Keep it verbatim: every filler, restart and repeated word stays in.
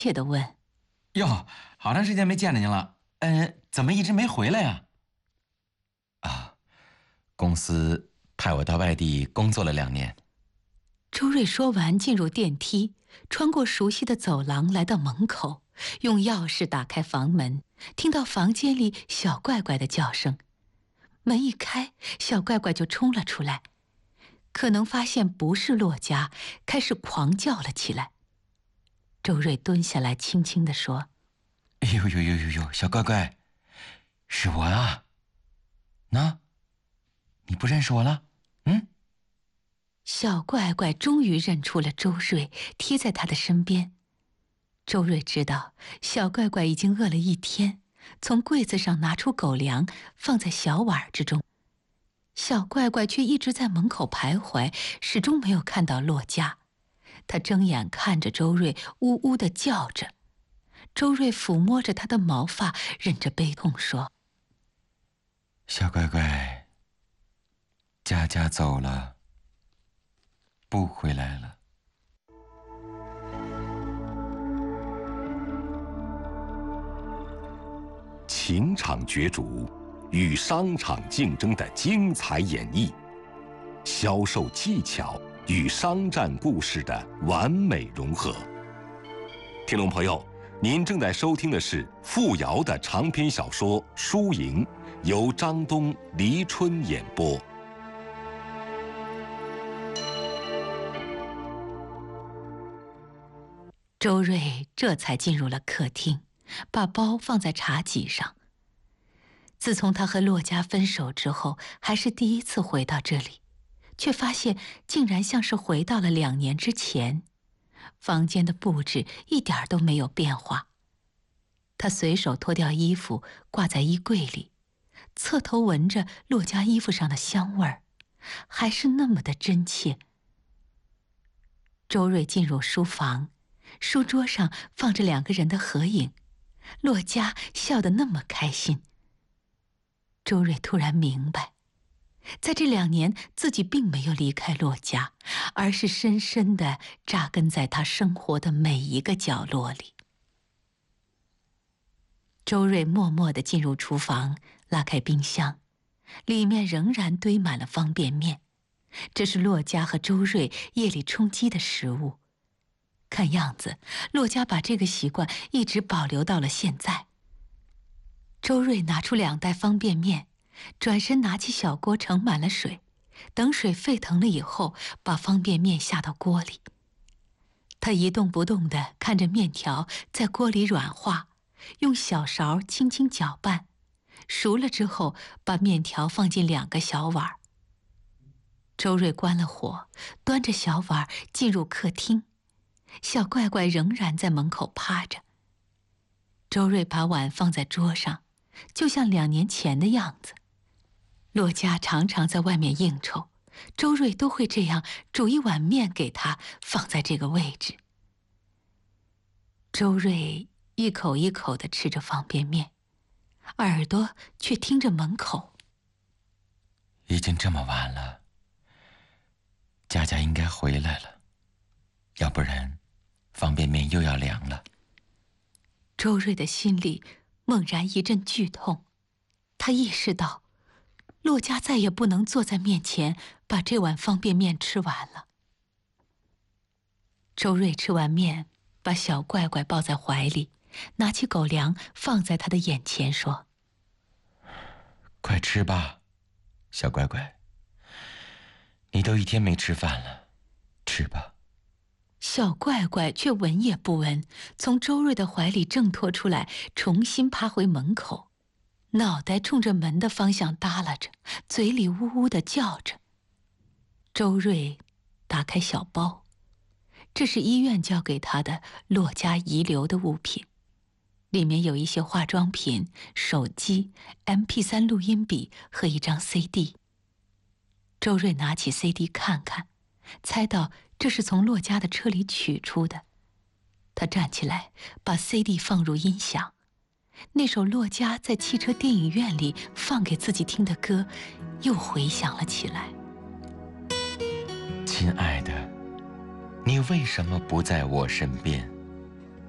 切地问： 哟，好长时间没见着您了，嗯，怎么一直没回来呀？啊，公司派我到外地工作了两年。 周瑞说完，进入电梯，穿过熟悉的走廊，来到门口，用钥匙打开房门，听到房间里小怪怪的叫声。门一开，小怪怪就冲了出来，可能发现不是洛家，开始狂叫了起来。周瑞蹲下来，轻轻地说： 哎呦呦呦呦呦，小乖乖，是我啊！那，你不认识我了？嗯？ 小怪怪终于认出了周瑞，贴在他的身边。周瑞知道小怪怪已经饿了一天，从柜子上拿出狗粮，放在小碗之中。小怪怪却一直在门口徘徊，始终没有看到洛家。他睁眼看着周瑞，呜呜地叫着。周瑞抚摸着他的毛发，忍着悲痛说： 小乖乖，佳佳走了，不回来了。 情场角逐与商场竞争的精彩演绎，销售技巧与商战故事的完美融合。听众朋友，您正在收听的是付瑶的长篇小说《输赢》，由张东、黎春演播。 周瑞这才进入了客厅，把包放在茶几上。自从他和洛家分手之后，还是第一次回到这里，却发现竟然像是回到了两年之前。房间的布置一点儿都没有变化。他随手脱掉衣服挂在衣柜里，侧头闻着洛家衣服上的香味儿，还是那么的真切。周瑞进入书房，书桌上放着两个人的合影，洛家笑得那么开心。周瑞突然明白，在这两年自己并没有离开洛家，而是深深地扎根在他生活的每一个角落里。周瑞默默地进入厨房，拉开冰箱，里面仍然堆满了方便面，这是洛家和周瑞夜里充饥的食物。看样子，洛家把这个习惯一直保留到了现在。周瑞拿出两袋方便面，转身拿起小锅盛满了水，等水沸腾了以后，把方便面下到锅里。他一动不动地看着面条在锅里软化，用小勺轻轻搅拌，熟了之后把面条放进两个小碗。周瑞关了火，端着小碗进入客厅，小怪怪仍然在门口趴着。周瑞把碗放在桌上，就像两年前的样子。洛家常常在外面应酬，周瑞都会这样煮一碗面给他，放在这个位置。周瑞一口一口地吃着方便面，耳朵却听着门口。 已经这么晚了，佳佳应该回来了，要不然方便面又要凉了。 周瑞的心里猛然一阵剧痛，他意识到洛家再也不能坐在面前把这碗方便面吃完了。周瑞吃完面，把小怪怪抱在怀里，拿起狗粮放在他的眼前说： 快吃吧，小乖乖，你都一天没吃饭了，吃吧。 小怪怪却闻也不闻，从周瑞的怀里挣脱出来，重新趴回门口，脑袋冲着门的方向耷拉着，嘴里呜呜地叫着。周瑞打开小包，这是医院交给他的洛家遗留的物品，里面有一些化妆品、手机、M P 三 录音笔和一张 C D。周瑞拿起 C D 看看，猜到这是从洛家的车里取出的。他站起来，把 C D 放入音响，那首洛家在汽车电影院里放给自己听的歌又回响了起来。 亲爱的，你为什么不在我身边？